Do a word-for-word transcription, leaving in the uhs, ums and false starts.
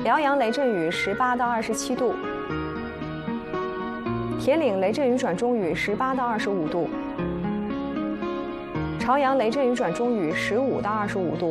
辽阳雷阵雨十八到二十七度，铁岭雷阵雨转中雨十八到二十五度，朝阳雷阵雨转中雨十五到二十五度。